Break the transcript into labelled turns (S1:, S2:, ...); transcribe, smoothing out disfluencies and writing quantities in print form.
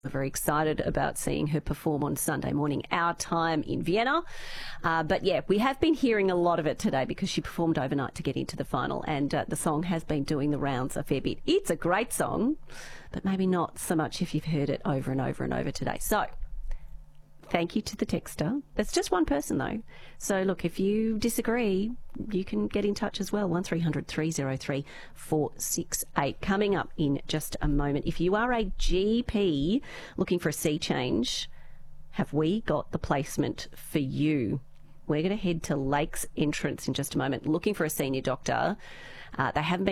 S1: We're very excited about seeing her perform on Sunday morning, our time in Vienna. But yeah, we have been hearing a lot of it today because she performed overnight to get into the final, and the song has been doing the rounds a fair bit. It's a great song, but maybe not so much if you've heard it over and over and over today. So thank you to the texter. That's just one person, though. So, look, if you disagree, you can get in touch as well. 1300 303 468. Coming up in just a moment. If you are a GP looking for a sea change, have we got the placement for you? We're going to head to Lakes Entrance in just a moment, looking for a senior doctor. They haven't been